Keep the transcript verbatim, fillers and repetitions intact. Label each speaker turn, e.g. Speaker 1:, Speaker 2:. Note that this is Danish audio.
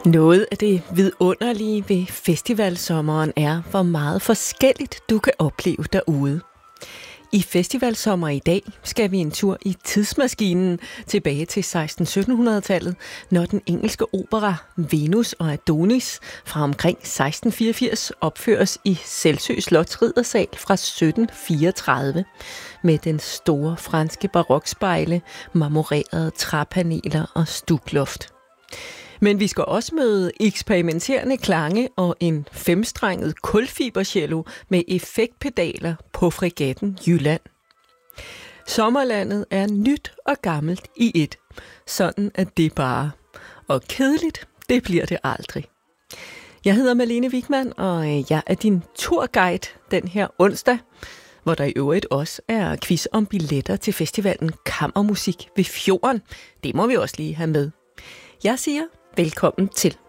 Speaker 1: Noget af det vidunderlige ved festivalsommeren er, hvor meget forskelligt du kan opleve derude. I festivalsommer i dag skal vi en tur i tidsmaskinen tilbage til seksten sytten hundrede-tallet, når den engelske opera Venus og Adonis fra omkring seksten fireogfirs opføres i Selsø Slots riddersal fra sytten fireogtredive med den store franske barokspejle, marmorerede træpaneler og stukloft. Men vi skal også møde eksperimenterende klange og en femstrenget kulfibercello med effektpedaler på fregatten Jylland. Sommerlandet er nyt og gammelt i et. Sådan er det bare. Og kedeligt, det bliver det aldrig. Jeg hedder Malene Wigman, og jeg er din turguide den her onsdag, hvor der i øvrigt også er quiz om billetter til festivalen Kammermusik ved Fjorden. Det må vi også lige have med. Jeg siger velkommen til.